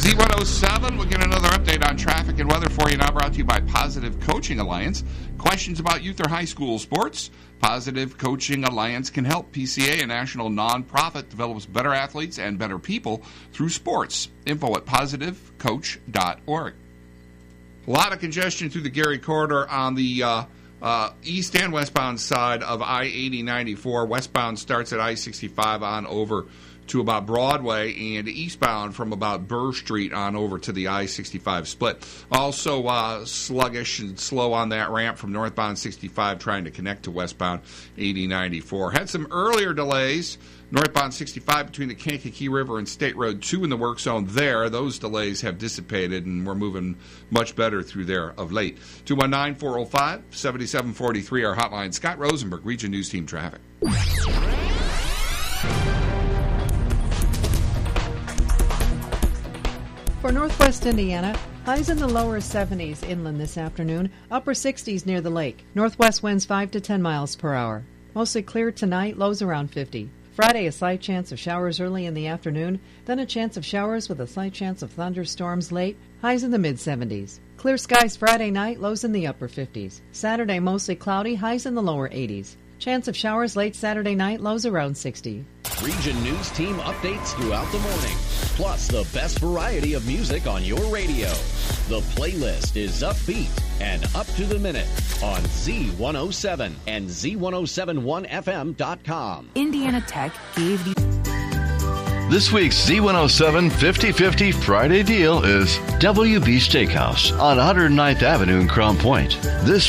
Z107, we'll get another update on traffic and weather for you now, brought to you by Positive Coaching Alliance. Questions about youth or high school sports? Positive Coaching Alliance can help. PCA, a national nonprofit, develops better athletes and better people through sports. Info at positivecoach.org. A lot of congestion through the Gary Corridor on the east and westbound side of I-80-94. Westbound starts at I-65 on over to about Broadway, and eastbound from about Burr Street on over to the I-65 split. Also sluggish and slow on that ramp from northbound 65 trying to connect to westbound 80-94. Had some earlier delays northbound 65 between the Kankakee River and State Road 2 in the work zone there. Those delays have dissipated, and we're moving much better through there of late. 219-405-7743, our hotline. Scott Rosenberg, Region News Team Traffic. For northwest Indiana, highs in the lower 70s inland this afternoon, upper 60s near the lake. Northwest winds 5 to 10 miles per hour. Mostly clear tonight, lows around 50. Friday, a slight chance of showers early in the afternoon, then a chance of showers with a slight chance of thunderstorms late, highs in the mid-70s. Clear skies Friday night, lows in the upper 50s. Saturday, mostly cloudy, highs in the lower 80s. Chance of showers late Saturday night, lows around 60. Region News Team updates throughout the morning, plus the best variety of music on your radio. The playlist is upbeat and up to the minute on Z107 and Z1071FM.com. Indiana Tech gave you... This week's Z107 50/50 Friday deal is WB Steakhouse on 109th Avenue in Crown Point. This